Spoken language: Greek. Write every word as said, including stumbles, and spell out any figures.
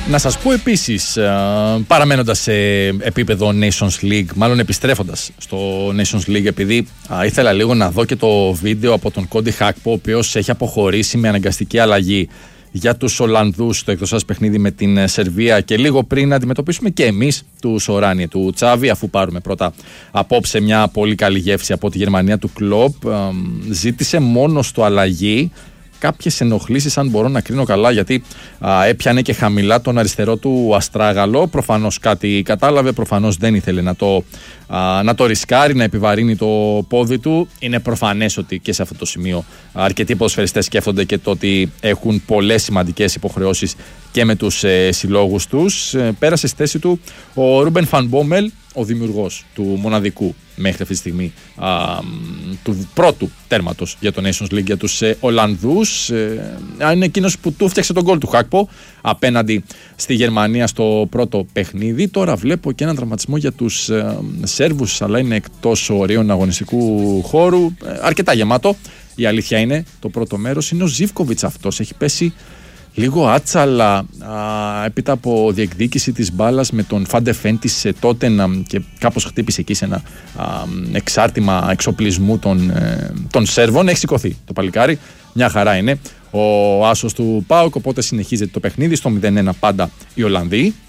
Να σας πω επίσης, παραμένοντας σε επίπεδο Nations League, μάλλον επιστρέφοντας στο Nations League, επειδή α, ήθελα λίγο να δω και το βίντεο από τον Κόντι Χάκπο, ο οποίος έχει αποχωρήσει με αναγκαστική αλλαγή για τους Ολλανδούς στο εκτός σας παιχνίδι με την Σερβία, και λίγο πριν να αντιμετωπίσουμε και εμείς τους Οράνιε του Τσάβη, αφού πάρουμε πρώτα απόψε μια πολύ καλή γεύση από τη Γερμανία του Κλοπ. Ζήτησε μόνο στο αλλαγή κάποιες ενοχλήσεις, αν μπορώ να κρίνω καλά, γιατί α, έπιανε και χαμηλά τον αριστερό του αστράγαλο. Προφανώς κάτι κατάλαβε, προφανώς δεν ήθελε να το, α, να το ρισκάρει, να επιβαρύνει το πόδι του. Είναι προφανές ότι και σε αυτό το σημείο αρκετοί ποδοσφαιριστές σκέφτονται και το ότι έχουν πολλές σημαντικές υποχρεώσεις και με τους ε, συλλόγους τους. Ε, πέρασε στη θέση του ο Ρούμπεν Φαν Μπόμελ, ο δημιουργός του μοναδικού μέχρι αυτή τη στιγμή α, του πρώτου τέρματος για το Nations League για τους ε, Ολλανδούς. Ε, είναι εκείνος που του φτιάξε τον γκολ του Χάκπο απέναντι στη Γερμανία στο πρώτο παιχνίδι. Τώρα βλέπω και έναν τραυματισμό για τους ε, Σέρβους, αλλά είναι εκτός ωραίων αγωνιστικού χώρου. Ε, αρκετά γεμάτο. Η αλήθεια είναι, το πρώτο μέρος είναι ο Ζίβκοβιτς αυτός. Έχει πέσει λίγο άτσαλα α, έπειτα από διεκδίκηση της μπάλας με τον Φαντεφέν της Τότεναμ και κάπως χτύπησε εκεί σε ένα α, εξάρτημα εξοπλισμού των, ε, των Σέρβων. Έχει σηκωθεί το παλικάρι, μια χαρά είναι ο άσος του ΠΑΟΚ, οπότε συνεχίζεται το παιχνίδι στο μηδέν ένα πάντα οι Ολλανδοί.